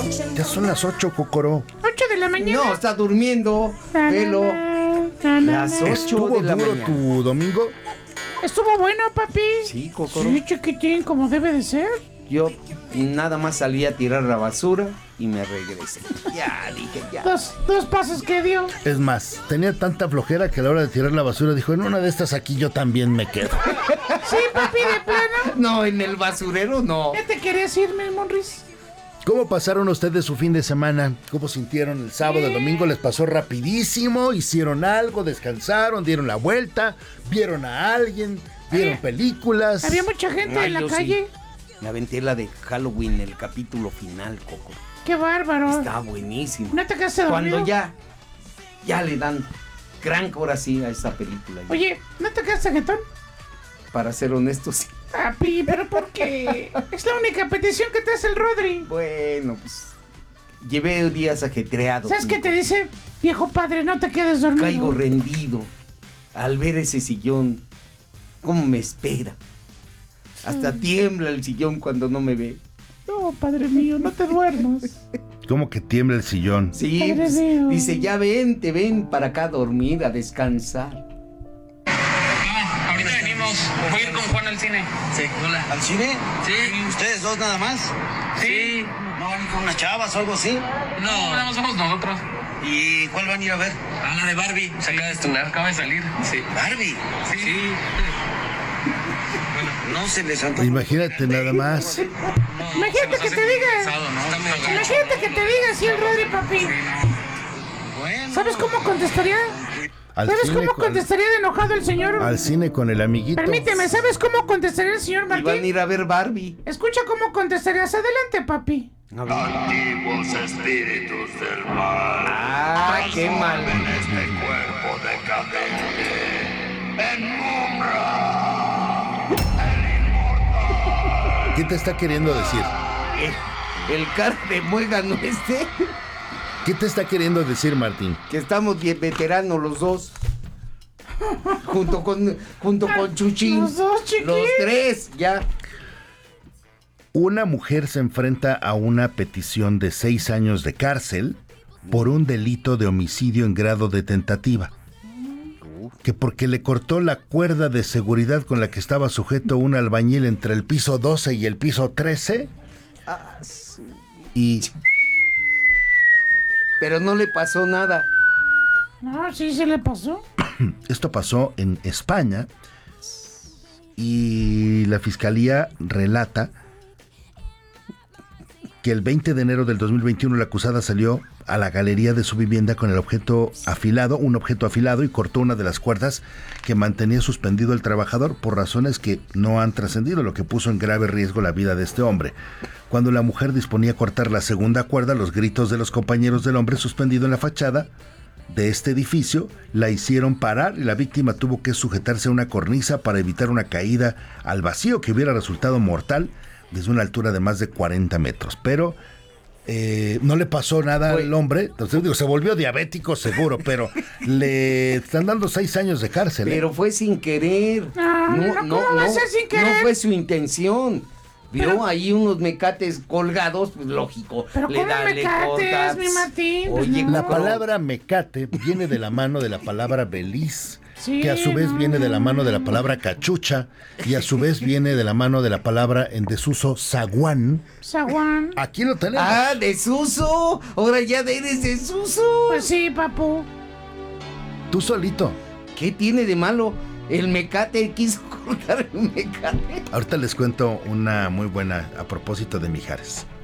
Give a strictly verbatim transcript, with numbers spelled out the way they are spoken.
Ya son las ocho, Cocoro. ocho de la mañana. No, está durmiendo. Velo. Las ocho ¿Estuvo de la duro mañana. tu domingo? Estuvo bueno, papi. Sí, Cocoro. Sí, chiquitín, como debe de ser. Yo nada más salí a tirar la basura y me regresé. Ya, dije, ya. Dos, dos pasos que dio. Es más, tenía tanta flojera que a la hora de tirar la basura dijo, en una de estas aquí yo también me quedo. Sí, papi, de plano. No, en el basurero no. ¿Ya te querías irme, Monris? ¿Cómo pasaron ustedes su fin de semana? ¿Cómo sintieron el sábado, el domingo? ¿Les pasó rapidísimo? ¿Hicieron algo? ¿Descansaron? ¿Dieron la vuelta? ¿Vieron a alguien? ¿Vieron Había- películas? Había mucha gente Ay, en la yo sí. calle. Me aventé la de Halloween, el capítulo final, Coco. Qué bárbaro. Está buenísimo. ¿No te quedaste dormido? Cuando ya, ya le dan gran corazón a esta película. Oye, ¿no te quedaste jetón? Para ser honesto, sí. Papi, ¿pero por qué? Es la única petición que te hace el Rodri. Bueno, pues llevé días ajetreados. ¿Sabes qué mijo. te dice? Viejo padre, no te quedes dormido. Caigo rendido al ver ese sillón. ¿Cómo me espera? Hasta tiembla el sillón cuando no me ve. No, padre mío, no te duermas. ¿Cómo que tiembla el sillón? Sí, Padre pues, mío. dice, ya vente, ven para acá a dormir, a descansar. Ah, ahorita venimos. Voy a ir con Juan al cine. Sí. Hola. ¿Al cine? Sí. ¿Ustedes dos nada más? Sí. ¿No van a ir con unas chavas o algo así? No, nada más somos nosotros. ¿Y cuál van a ir a ver? A la de Barbie. Se acaba de estrenar, acaba de salir. Sí. ¿Barbie? Sí. No se les antoja. Imagínate nada más. No, Imagínate se nos que hace te muy diga. pesado, ¿no? Está medio gacho. Imagínate que te diga así el Rodri, papi. Sí, no. Bueno. ¿Sabes cómo contestaría? Al ¿Sabes cine cómo con- contestaría de enojado el señor? Al cine con el amiguito. Permíteme, ¿sabes cómo contestaría el señor Y van a Martín? ir a ver Barbie. Escucha cómo contestarías. Adelante, papi. Antiguos espíritus del mal, Ah, qué mal. en este cuerpo decadente. En Mumbra, ¿Qué te está queriendo decir? El, el cara de muégano este, ¿Qué te está queriendo decir, Martín? que estamos bien veteranos los dos. Junto con, junto con Chuchín. Los dos, chiquín. Los tres, ya. Una mujer se enfrenta a una petición de seis años de cárcel por un delito de homicidio en grado de tentativa. Que porque le cortó la cuerda de seguridad con la que estaba sujeto un albañil entre el piso doce y el piso trece. Y Pero no le pasó nada. No, sí se le pasó. esto pasó en España y la fiscalía relata que el veinte de enero del dos mil veintiuno la acusada salió a la galería de su vivienda con el objeto afilado, un objeto afilado, y cortó una de las cuerdas que mantenía suspendido el trabajador por razones que no han trascendido, lo que puso en grave riesgo la vida de este hombre. Cuando la mujer disponía a cortar la segunda cuerda, los gritos de los compañeros del hombre suspendido en la fachada de este edificio la hicieron parar y la víctima tuvo que sujetarse a una cornisa para evitar una caída al vacío que hubiera resultado mortal desde una altura de más de cuarenta metros. Pero eh, no le pasó nada Fue- al hombre. Entonces, digo, se volvió diabético seguro, pero le están dando seis años de cárcel. ¿eh? Pero fue sin querer. No, no, ¿cómo va a ser sin querer? No fue su intención. Vio Pero- ahí unos mecates colgados, pues lógico. Pero le ¿cómo da, le mecates, corta, mi pss. Martín? Pues Oye, no. La Cocoro, palabra mecate viene de la mano de la palabra beliz, Sí, que a su vez no. viene de la mano de la palabra cachucha, y a su vez viene de la mano de la palabra en desuso zaguán. Zaguán. Aquí lo tenemos. Ah, desuso. Ahora ya eres desuso. Pues sí, papu. Tú solito. ¿Qué tiene de malo? El mecate quiso cortar el mecate. Ahorita les cuento una muy buena a propósito de Mijares.